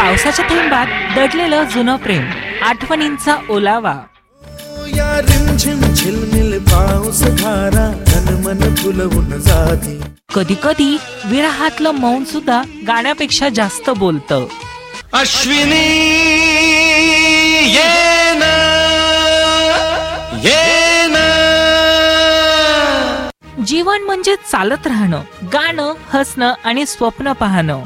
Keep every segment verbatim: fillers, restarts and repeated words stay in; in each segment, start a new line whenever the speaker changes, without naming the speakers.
पावसाच्या थेंबात दडलेलं जुनं प्रेम, आठवणींचा ओलावा.
या रिमझिम झिलमिल पाऊस धारा तन मन फुलवून जाते.
कधी कधी विरहातलं मौन सुद्धा गाण्यापेक्षा जास्त बोलतं.
अश्विनी ये ना, ये ना.
जीवन म्हणजे चालत राहणं, गाणं, हसणं आणि स्वप्न पाहणं.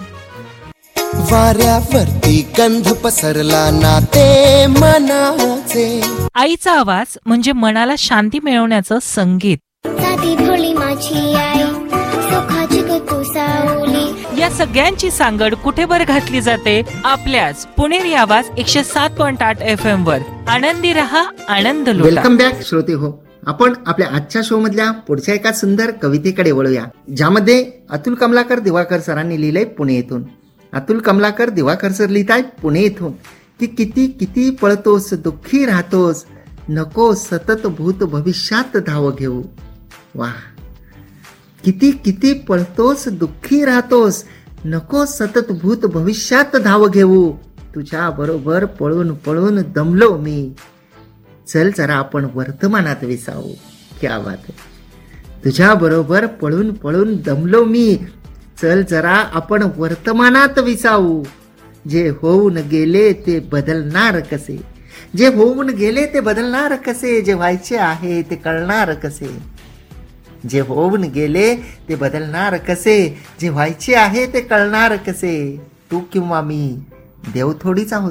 वाऱ्यावरती गंध पसरला ना ते मनाचे.
आईचा आवाज म्हणजे मनाला शांती मिळवण्याचं संगीत.
साधी भोळी माझी आई, सुखाची कुसावली.
या सगळ्यांची सांगड कुठे बर घातली जाते? आपल्याच पुणेरी आवाज एकशे सात पॉइंट आठ एफ एम वर. आनंदी रहा, आनंद लुटा.
वेलकम बॅक श्रोते हो. आपण आपल्या आजच्या शो मधल्या पुढच्या एका सुंदर कवितेकडे वळूया, ज्यामध्ये अतुल कमलाकर दिवाकर सरांनी लिहिलंय पुणे येथून. अतुल कमलाकर दिवाकर सर लिहितायत पुणे येथून की किती किती पळतोस दुःखी राहतोस, नको सतत भूत भविष्यात धाव घेऊ. वा. किती किती पळतोस दुःखी राहतोस, नको सतत भूत भविष्यात धाव घेऊ. तुझ्या बरोबर पळून पळून दमलो मी, चल जरा आपण वर्तमानात विसावू. क्या बात आहे. तुझ्या बरोबर पळून पळून दमलो मी, चल जरा आपण वर्तमानात विसावू. जे होऊन गेले ते बदलणार कसे, जे होऊन गेले ते बदलणार कसे, जे व्हायचे आहे ते कळणार कसे. जे होऊन गेले ते बदलणार कसे, जे व्हायचे आहे ते कळणार कसे. तू किंवा मी देव थोडीच आहोत,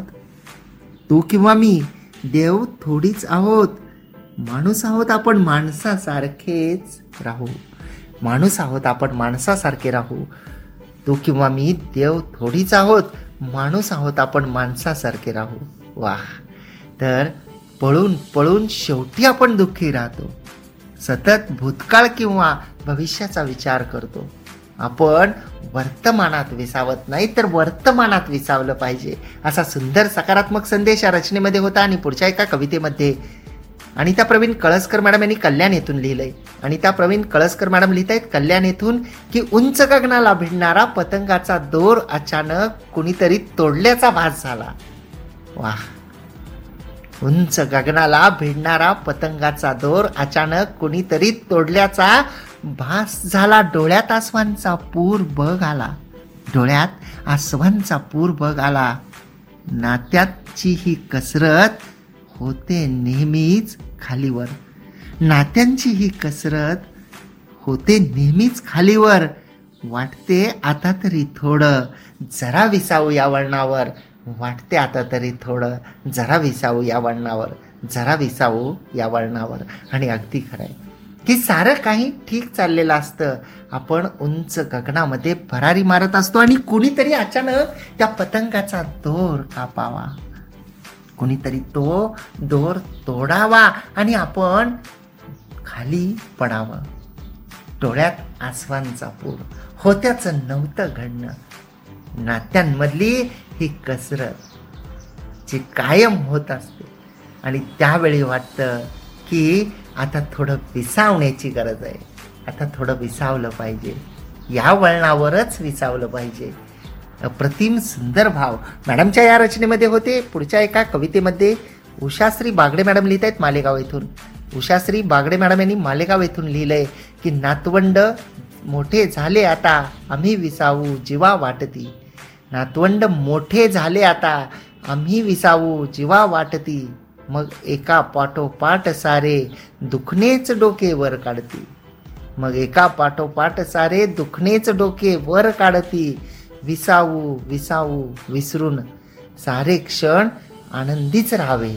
तू किंवा मी देव थोडीच आहोत. माणूस आहोत आपण, माणसासारखेच राहू. माणूस आहोत आपण, माणसासारखे राहू. तू किंवा मी देव थोडीच आहोत, माणूस आहोत आपण, माणसासारखे राहू. वाह. तर पळून पळून शेवटी आपण दुःखी राहतो, सतत भूतकाळ किंवा भविष्याचा विचार करतो. आपण वर्तमानात विसावत नाही तर वर्तमानात विसावलं पाहिजे, असा सुंदर सकारात्मक संदेश या रचनेमध्ये होता. आणि पुढच्या एका कवितेमध्ये अनिता प्रवीण कळसकर मॅडम यांनी कल्याण येथून लिहिलंय. अनिता प्रवीण कळसकर मॅडम लिहित आहेत कल्याण येथून की उंच गगनाला भिडणारा पतंगाचा दोर अचानक कुणीतरी तोडल्याचा भास झाला. वाह. उंच गगनाला भिडणारा पतंगाचा दोर अचानक कुणीतरी तोडल्याचा भास झाला. डोळ्यात आसमानचा पूर बघ आला, डोळ्यात आसमानचा पूर बघ आला. नात्याची ही कसरत होते नेहमीच खालीवर, नात्यांची ही कसरत होते नेहमीच खालीवर. वाटते आता तरी थोडं जरा विसावू या वळणावर, वाटते आता तरी थोडं जरा विसावू या वळणावर, जरा विसावू या वळणावर. आणि अगदी खरं आहे की सारं काही ठीक चाललेलं असतं, आपण उंच गगनामध्ये भरारी मारत असतो आणि कुणीतरी अचानक त्या पतंगाचा दोर कापावा, कुणीतरी तो दोर तोडावा आणि आपण खाली पडावं. डोळ्यात आसमानचा पूर होत्याचं नव्हतं घडणं. नात्यांमधली ही कसरत जी कायम होत असते आणि त्यावेळी वाटतं की आता थोडं विसावण्याची गरज आहे, आता थोडं विसावलं पाहिजे, या वळणावरच विसावलं पाहिजे. अप्रतिम सुंदर भाव मॅडमच्या या रचनेमध्ये होते. पुढच्या एका कवितेमध्ये उषाश्री बागडे मॅडम लिहित आहेत मालेगाव येथून. उषाश्री बागडे मॅडम यांनी मालेगाव येथून लिहिलंय की नातवंड मोठे झाले आता आम्ही विसावू जीवा वाटती. नातवंड मोठे झाले आता आम्ही विसावू जीवा वाटती. मग एका पाठोपाठ सारे दुखणेच डोके वर काढती. मग एका पाठोपाठ सारे दुखणेच डोके वर काढती. विसावू विसावू विसरून सारे क्षण आनंदीच राहावे.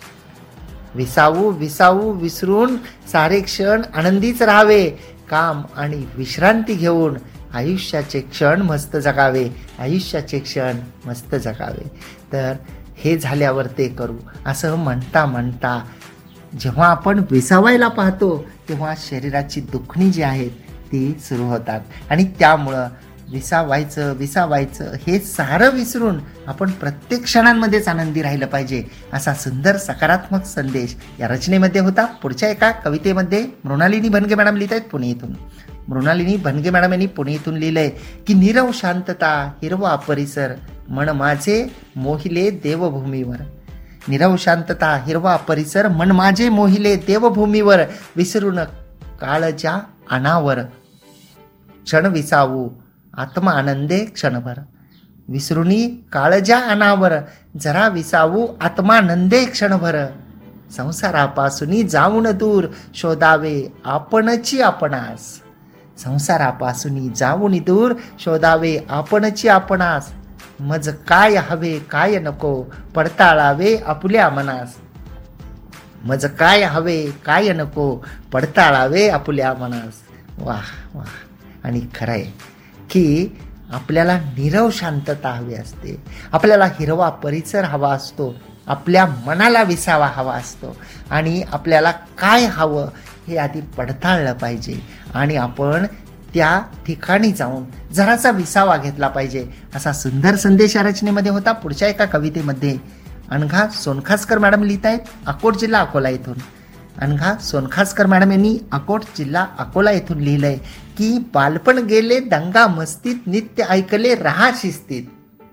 विसावू विसावू विसरून सारे क्षण आनंदीच राहावे. काम आणि विश्रांती घेऊन आयुष्याचे क्षण मस्त जगावे, आयुष्याचे क्षण मस्त जगावे. तर हे झाल्यावर ते करू असं म्हणता म्हणता जेव्हा आपण विसावायला पाहतो तेव्हा शरीराची दुखणी जी आहेत ती सुरू होतात आणि त्यामुळं विसावायचं विसावायचं हे सारं विसरून आपण प्रत्येक क्षणांमध्येच आनंदी राहिलं पाहिजे असा सुंदर सकारात्मक संदेश या रचनेमध्ये होता. पुढच्या एका कवितेमध्ये मृणालिनी बनगे मॅडम लिहित आहेत पुणे इथून. मृणालिनी बनगे मॅडम यांनी पुणे इथून लिहिलंय की नीरव शांतता हिरवा परिसर मन माझे मोहिले देवभूमीवर. निरव शांतता हिरवा परिसर मन माझे मोहिले देवभूमीवर. विसरून काळच्या अनावर क्षण विसावू आत्मा आनंदे क्षणभर. विसरुनी काळजा अनावर जरा विसावू आत्मानंदे क्षणभर. संसारापासून जाऊन दूर शोधावे आपणची आपणास. संसारापासून जाऊन दूर शोधावे आपणची आपणास. मज काय हवे काय नको पडताळावे आपुल्या मनास. मज काय हवे काय नको पडताळावे आपुल्या मनास. वाह वाह. आणि खरं आहे की आपल्याला निरव शांतता हवी असते, आपल्याला हिरवा परिसर हवा असतो, आपल्या मनाला विसावा हवा असतो आणि आपल्याला काय हवं हे आधी पडताळलं पाहिजे आणि आपण त्या ठिकाणी जाऊन जरासा विसावा घेतला पाहिजे. असा सुंदर संदेश या रचनेमध्ये होता. पुढच्या एका कवितेमध्ये अनघा सोनखासकर मॅडम लिहित आहेत अकोट जिल्हा अकोला येथून. अनघा सोनखासकर मॅडम यांनी अकोट जिल्हा अकोला येथून लिहिलंय की बालपण गेले दंगा मस्तीत नित्य ऐकले रहा शिस्तीत.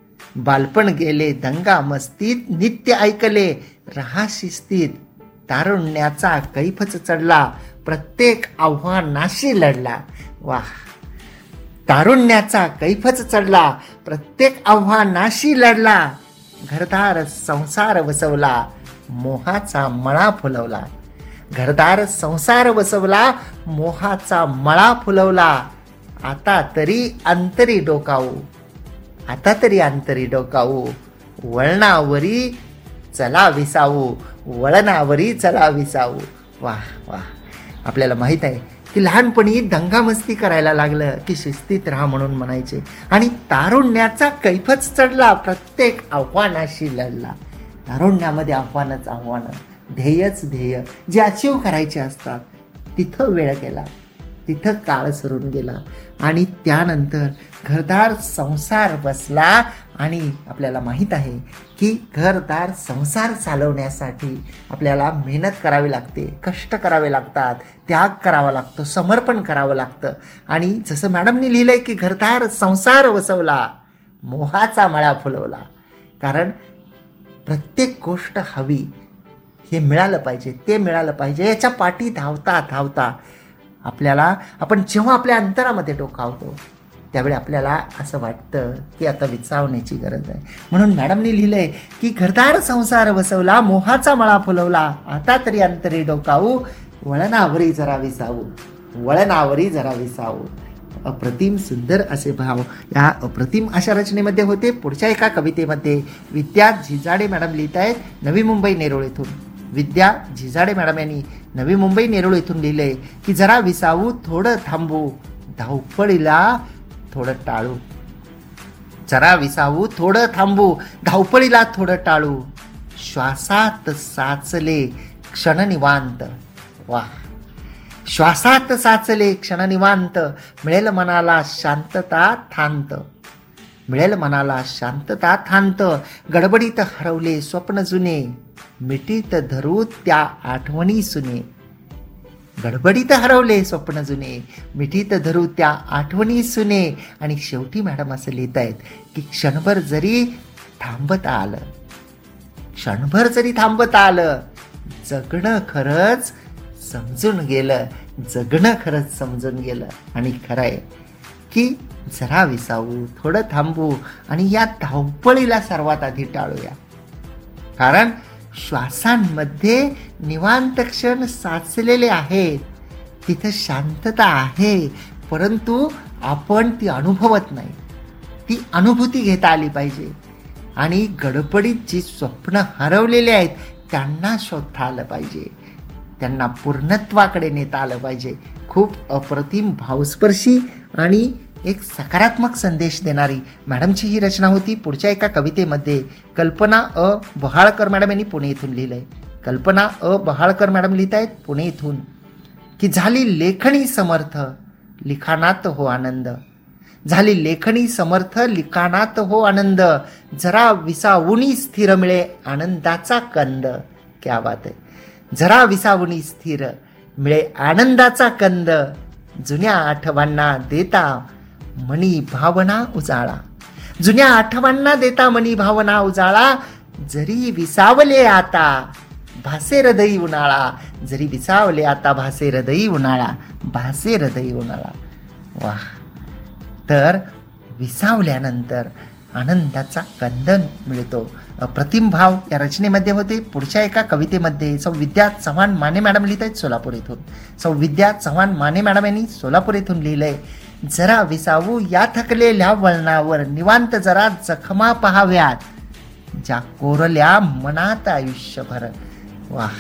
बालपण गेले दंगा मस्तीत नित्य ऐकले रहा शिस्तीत. तारुण्याचा कैफच चढला प्रत्येक आव्हानाशी लढला. वाह. तारुण्याचा कैफच चढला प्रत्येक आव्हानाशी लढला. घरदार संसार वसवला मोहाचा मळा फुलवला. घरदार संसार वसवला मोहाचा मळा फुलवला. आता तरी अंतरी डोकावू आता तरी अंतरी डोकावू वळणावरी चला विसावू वळणावरी चला विसावू. वाह वाह. आपल्याला माहित आहे की लहानपणी दंगामस्ती करायला लागलं की शिस्तीत राहा म्हणून म्हणायचे आणि तारुण्याचा कैफच चढला प्रत्येक आव्हानाशी लढला. तारुण्यामध्ये आव्हानच आव्हानं, ध्येयच ध्येय जे अचीव करायचे असतात. तिथं वेळ गेला, तिथं काळ सरून गेला आणि त्यानंतर घरदार संसार बसला आणि आपल्याला माहीत आहे की घरदार संसार चालवण्यासाठी आपल्याला मेहनत करावी लागते, कष्ट करावे लागतात, त्याग करावा लागतो, समर्पण करावं लागतं. आणि जसं मॅडमनी लिहिलंय की घरदार संसार वसवला मोहाचा मळा फुलवला. कारण प्रत्येक गोष्ट हवी हे मिळालं पाहिजे, ते मिळालं पाहिजे याच्या पाठी धावता धावता आपल्याला आपण जेव्हा आपल्या अंतरामध्ये डोकावतो त्यावेळी आपल्याला असं वाटतं की आता विसावण्याची गरज आहे. म्हणून मॅडमनी लिहिलंय की घरदार संसार वसवला मोहाचा मळा फुलवला. आता तरी अंतरी डोकावू वळणावरी जरा विसावू वळणावरी जरा विसावू. अप्रतिम सुंदर असे भाव या अप्रतिम अशा रचनेमध्ये होते. पुढच्या एका कवितेमध्ये विद्या झिजाडे मॅडम लिहित आहेत नवी मुंबई नेरूळ येथून. विद्या झिजाडे मॅडम यांनी नवी मुंबई नेरूळ येथून लिहिलंय की जरा विसावू थोडं थांबू धावपळीला थोडं टाळू. जरा विसावू थोडं थांबू धावपळीला थोडं टाळू. श्वासात साचले क्षण निवांत. वाह. श्वासात साचले क्षण निवांत मिळेल मनाला शांतता थांत. मिळेल मनाला शांतता थांत. गडबडीत हरवले स्वप्न जुने मिठीत धरू त्या आठवणी सुने. गडबडीत हरवले स्वप्न जुने मिठीत धरू त्या आठवणी सुने. आणि शेवटी मॅडम असं लिहित आहेत की क्षणभर जरी थांबता आलं क्षणभर जरी थांबता आलं जगणं खरंच समजून गेलं जगणं खरंच समजून गेलं. आणि खरं आहे की जरा विसावू थोडं थांबू आणि या धावपळीला सर्वात आधी टाळूया. कारण श्वासांमध्ये निवांत क्षण साचलेले आहेत, तिथं शांतता आहे, परंतु आपण ती अनुभवत नाही. ती अनुभूती घेता आली पाहिजे. आणि गडबडीत जी स्वप्न हरवलेली आहेत त्यांना शोधता आलं पाहिजे, त्यांना पूर्णत्वाकडे नेता आलं पाहिजे. खूप अप्रतिम भावस्पर्शी आणि एक सकारात्मक संदेश देणारी मॅडमची ही रचना होती. पुढच्या एका कवितेमध्ये कल्पना अ बहाळकर मॅडम यांनी पुणे इथून लिहिलंय. कल्पना अ बहाळकर मॅडम लिहित आहेत पुणे इथून की झाली लेखणी समर्थ लिखाणात हो आनंद. झाली लेखणी समर्थ लिखाणात हो आनंद. जरा विसावुनी स्थिर मिळे आनंदाचा कंद. क्या बात आहे. जरा विसावुनी स्थिर मिळे आनंदाचा कंद. जुन्या आठवणींना देता मनी भावना उजाळा. जुन्या आठवणींना देता मनी भावना उजाळा, जरी विसावले आता भासे हृदयी उन्हाळा, जरी विसावले आता भासे हृदयी उन्हाळा, भासे हृदयी उन्हाळा. वाह. तर विसावल्यानंतर आनंदाचा गंध मिळतो. अप्रतिम भाव या रचनेमध्ये होते. पुढच्या एका कवितेमध्ये सौ विद्या चव्हाण माने मॅडम लिहित आहेत सोलापूर येथून. सौ विद्या चव्हाण माने मॅडम यांनी सोलापूर येथून लिहिलंय, जरा विसावू या थकलेल्या वळणावर, निवांत जरा जखमा पहाव्यात, ज्या कोरल्या मनात आयुष्यभर. वाह.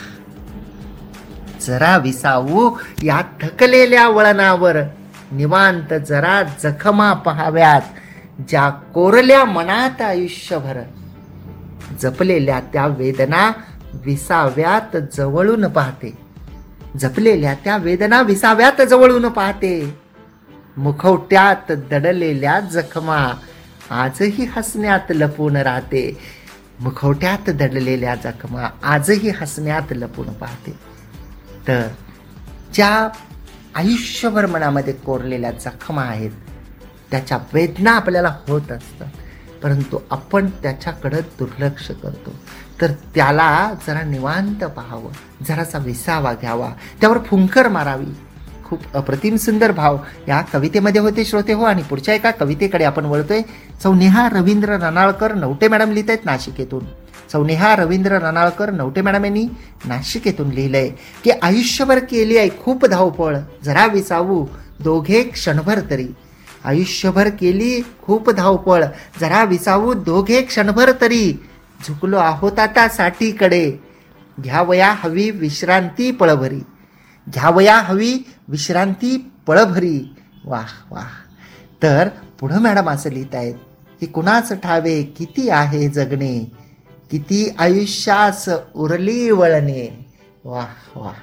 जरा विसावू या थकलेल्या वळणावर, निवांत जरा जखमा पहाव्यात, ज्या कोरल्या मनात आयुष्यभर, जपलेल्या त्या वेदना विसाव्यात जवळून पाहते, जपलेल्या त्या वेदना विसाव्यात जवळून पाहते, मुखवट्यात दडलेल्या जखमा आजही हसण्यात लपून राहते, मुखवट्यात दडलेल्या जखमा आजही हसण्यात लपून पाहते. तर ज्या आयुष्यभर मनामध्ये कोरलेल्या जखमा आहेत, त्याच्या वेदना आपल्याला होत असतात, परंतु आपण त्याच्याकडं दुर्लक्ष करतो. तर त्याला जरा निवांत पाहावं, जरासा विसावा घ्यावा, त्यावर फुंकर मारावी. खूप अप्रतिम सुंदर भाव या कवितेमध्ये होते श्रोते हो. आणि पुढच्या एका कवितेकडे आपण वळतोय. सौ नेहा रवींद्र रनाळकर नवटे मॅडम लिहित आहेत नाशिकेतून. सौ नेहा रवींद्र रनाळकर नवटे मॅडम यांनी नाशिकेतून लिहिलंय की आयुष्यभर केली आहे खूप धावपळ, जरा विसावू दोघे क्षणभर तरी. आयुष्यभर केली खूप धावपळ, जरा विसावू दोघे क्षणभर तरी, झुकलो आहोत आता साठीकडे, घ्यावया हवी विश्रांती पळभरी, घ्यावया हवी विश्रांती पळभरी. वाह वाह. तर पुढं मॅडम असं लिहित आहेत की कुणाच ठावे किती आहे जगणे, किती आयुष्यास उरली वळणे. वाह वाह.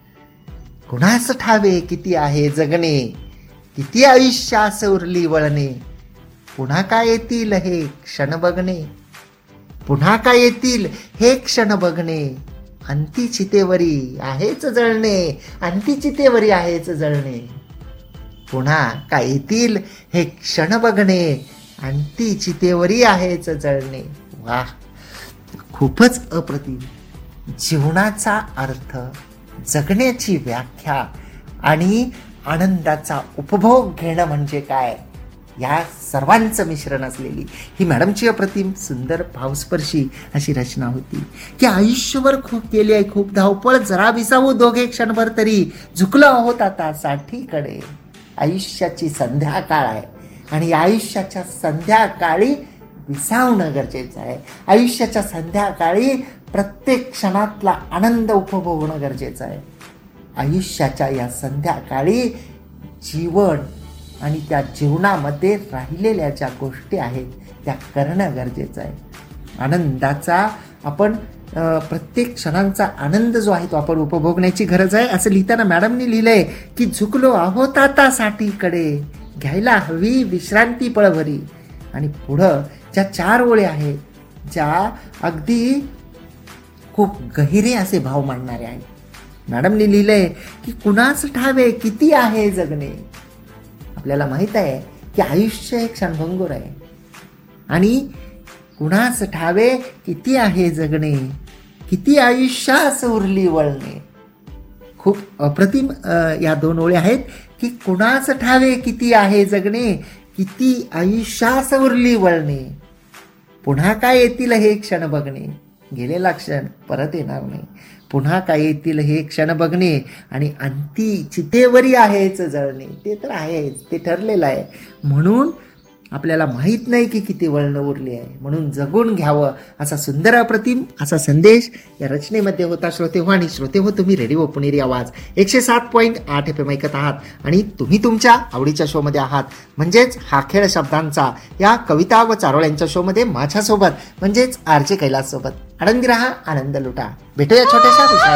कुणाच ठावे किती आहे जगणे, किती आयुष्यास उरली वळणे, पुन्हा काय येतील हे क्षण बघणे, पुन्हा काय येतील हे क्षण बघणे, अंती चितेवरी आहेच जळणे, अंती चितेवरी आहेच जळणे, पुन्हा काय येतील हे क्षण बघणे, अंती चितेवरी आहेच जळणे. वाह. खूपच अप्रतिम. जीवनाचा अर्थ, जगण्याची व्याख्या आणि आनंदाचा उपभोग घेणं म्हणजे काय, या सर्वांचं मिश्रण असलेली ही मॅडमची अप्रतिम सुंदर भावस्पर्शी अशी रचना होती की आयुष्यभर खूप केली आहे खूप धावपळ, जरा विसावू दोघे क्षणभर तरी, झुकलो आहोत आता साठीकडे. आयुष्याची संध्याकाळ आहे आणि आयुष्याच्या संध्याकाळी विसावणं गरजेचं आहे. आयुष्याच्या संध्याकाळी प्रत्येक क्षणातला आनंद उपभोगणं गरजेचं आहे. आयुष्याच्या या संध्याकाळी जीवन आणि त्या जीवनामध्ये राहिलेल्या ज्या गोष्टी आहेत त्या करणं गरजेचं आहे. आनंदाचा आपण प्रत्येक क्षणांचा आनंद जो आहे तो आपण उपभोगण्याची गरज आहे. असं लिहिताना मॅडमनी लिहिलंय की झुकलो आहोत आता साठीकडे, घ्यायला हवी विश्रांती पळभरी. आणि पुढं ज्या चार ओळी आहेत ज्या अगदी खूप गहिरे असे भाव मांडणारे आहेत. मॅडमनी लिहिलंय की कुणाच ठावे किती आहे जगणे. आपल्याला माहित आहे की आयुष्य एक क्षणभंगूर आहे आणि कुणाच ठावे किती आहे जगणे, किती आयुष्यास उरली वळणे. खूप अप्रतिम या दोन ओळी आहेत की कुणाच ठावे किती आहे जगणे, किती आयुष्यास उरली वळणे, पुन्हा काय येतील हे क्षण बघणे. गेलेला क्षण परत येणार नाही. पुन्हा काय येतील हे क्षण बघणे आणि अंती चितेवरी आहेच जळणे. ते तर आहेच, ते ठरलेलं आहे. म्हणून आपल्याला माहीत नाही की किती वळणं उरली आहे, म्हणून जगून घ्यावं असा सुंदर अप्रतिम असा संदेश या रचनेमध्ये होता. श्रोते हो आणि श्रोते हो, तुम्ही रेडिओ पुणेरी आवाज एकशे सात पॉईंट आठ एफ एम ऐकत आहात आणि तुम्ही तुमच्या आवडीच्या शोमध्ये आहात, म्हणजेच हा खेळ शब्दांचा या कविता व चारोळ्यांच्या शोमध्ये माझ्यासोबत म्हणजेच आर जे कैलास सोबत. आनंदी रहा, आनंद लुटा. भेटूया छोट्याशा विषयावर.